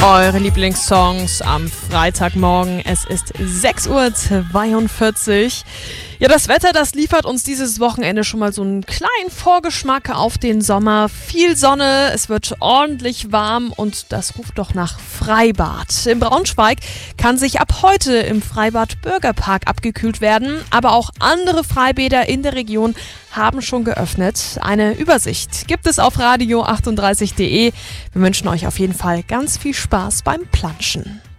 Eure Lieblingssongs am Freitagmorgen. Es ist 6:42 Uhr. Ja, das Wetter, das liefert uns dieses Wochenende schon mal so einen kleinen Vorgeschmack auf den Sommer. Viel Sonne, es wird ordentlich warm und das ruft doch nach Freibad. In Braunschweig kann sich ab heute im Freibad Bürgerpark abgekühlt werden, aber auch andere Freibäder in der Region haben schon geöffnet. Eine Übersicht gibt es auf radio38.de. Wir wünschen euch auf jeden Fall ganz viel Spaß beim Planschen.